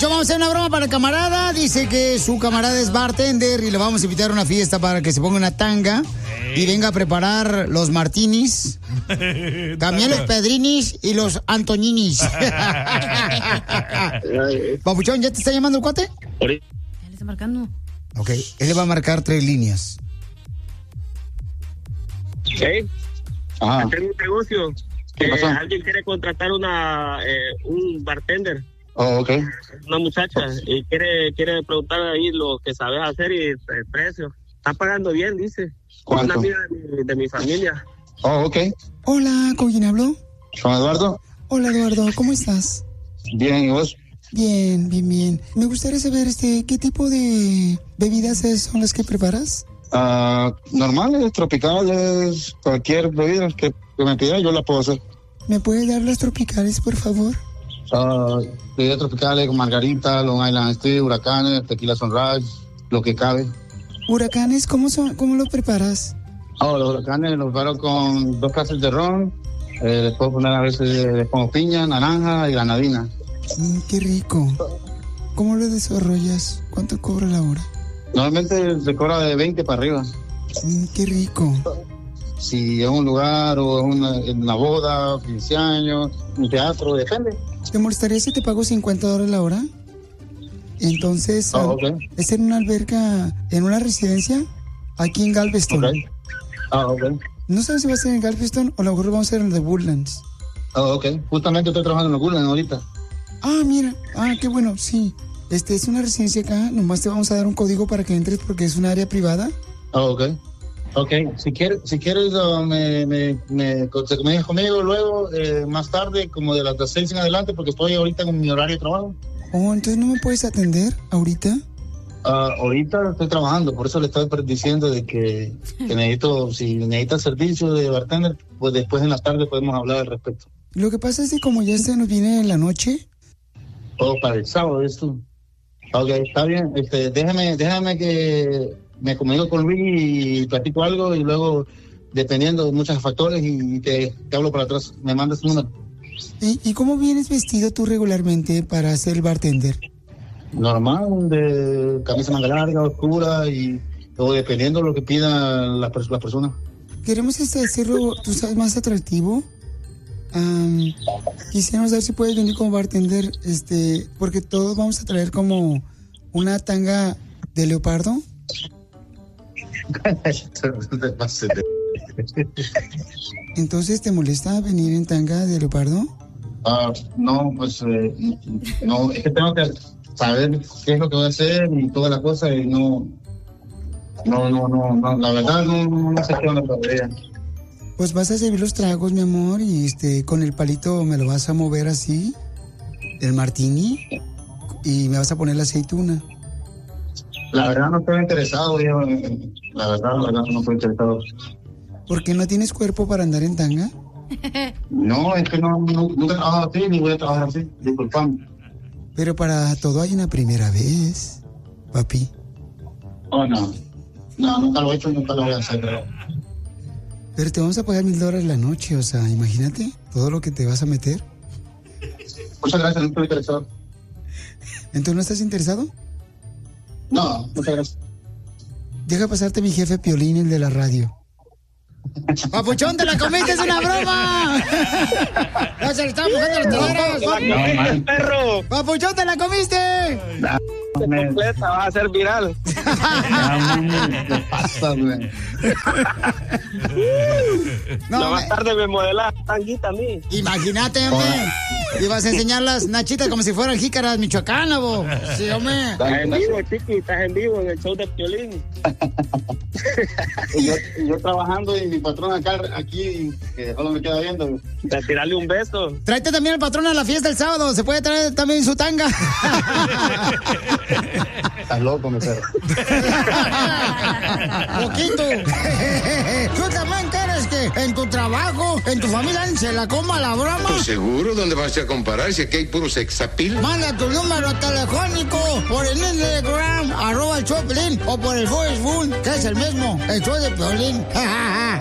Papuchón, vamos a hacer una broma para el camarada. Dice que su camarada es bartender y le vamos a invitar a una fiesta para que se ponga una tanga y venga a preparar los martinis, también los pedrinis y los antoninis. Papuchón, ¿ya te está llamando el cuate? Él está marcando. Ok, él le va a marcar 3 líneas. ¿Sí? Ajá. Tengo un negocio. ¿Qué pasó? Alguien quiere contratar un bartender. Oh, ok. Una muchacha. Y quiere preguntar ahí lo que sabes hacer y el precio. Está pagando bien, dice. ¿Cuánto? Una amiga de mi familia. Oh, ok. Hola, ¿con quién hablo? ¿Con Eduardo? Hola, Eduardo, ¿cómo estás? Bien, ¿y vos? Bien, bien, bien. Me gustaría saber, ¿qué tipo de bebidas son las que preparas? Normales, tropicales, cualquier bebida que me pida, yo la puedo hacer. ¿Me puede dar las tropicales, por favor? Bebidas tropicales con margarita, Long Island Steel, huracanes, tequila Sunrise, lo que cabe. ¿Huracanes? ¿Cómo los preparas? Los huracanes los preparo con 2 clases de ron. Les puedo poner a veces, les pongo piña, naranja y granadina. Qué rico. ¿Cómo lo desarrollas? ¿Cuánto cobra la hora? Normalmente se cobra de 20 para arriba. Qué rico. Si es un lugar o es una boda, 15 años, un teatro, depende. ¿Te molestaría si te pago $50 la hora? Entonces, okay. ¿es en una alberca, en una residencia? Aquí en Galveston. Okay. Ok. No sé si va a ser en Galveston o a lo mejor vamos a ser en el de Woodlands. Ok. Justamente estoy trabajando en los Woodlands ahorita. Mira. Qué bueno, sí. Es una residencia acá. Nomás te vamos a dar un código para que entres porque es un área privada. Ok. Si quieres, me comunicas conmigo luego, más tarde, como de las 6 en adelante, porque estoy ahorita en mi horario de trabajo. Entonces no me puedes atender ahorita. Ahorita estoy trabajando, por eso le estoy diciendo de que si necesitas servicio de bartender, pues después en la tarde podemos hablar al respecto. Lo que pasa es que como ya nos viene en la noche. Para el sábado, esto. Ok, está bien. Déjame que me comunico con Luis y platico algo y luego, dependiendo de muchos factores, y te hablo para atrás. Me mandas tu número. ¿Y cómo vienes vestido tú regularmente para ser bartender? Normal, de camisa manga larga, oscura, y todo dependiendo de lo que pidan las personas. Queremos hacerlo, tú sabes, más atractivo. Quisiéramos saber si puedes venir como bartender, porque todos vamos a traer como una tanga de leopardo. Entonces, ¿te molesta venir en tanga de leopardo? No, pues no, es que tengo que saber qué es lo que voy a hacer y todas las cosas y no, la verdad no sé qué onda todavía. Pues vas a servir los tragos, mi amor, y con el palito me lo vas a mover así, el martini, y me vas a poner la aceituna. La verdad no estoy interesado, yo, la verdad no estoy interesado. ¿Por qué no tienes cuerpo para andar en tanga? No, es que nunca he trabajado así, ni voy a trabajar así, disculpame. Pero para todo hay una primera vez, papi. No, nunca lo he hecho y nunca lo voy a hacer, Pero te vamos a pagar $1,000 la noche, o sea, imagínate todo lo que te vas a meter. Muchas gracias, no estoy interesado. ¿Entonces no estás interesado? No, muchas gracias. Deja pasarte mi jefe Piolín, el de la radio. ¡Papuchón, te la comiste! ¡Es una broma! ¡No, se le estaba mojando las teleras! ¡No, perro! ¡Papuchón, te la comiste! Completa, va a ser viral. ¿Qué pasa, güey? No, más tarde me modelas tanguita a mí. Imagínate, hombre. Ibas a enseñar las nachitas como si fueran jícaras michoacanas, bo. Sí, hombre. Estás en vivo, chiqui, estás en vivo en el show de Piolín. y yo trabajando y mi patrón aquí solo me queda viendo. De tirarle un beso. Tráete también al patrón a la fiesta el sábado. Se puede traer también su tanga. Estás loco, mi perro. Poquito. ¿Tú también quieres que en tu trabajo, en tu familia, se la coma la broma? Pues seguro, ¿dónde vas a comparar si aquí hay puro sexapil? Manda tu número telefónico por el Instagram, @el show de Piolín, o por el Facebook, que es el mismo, el show de Piolín.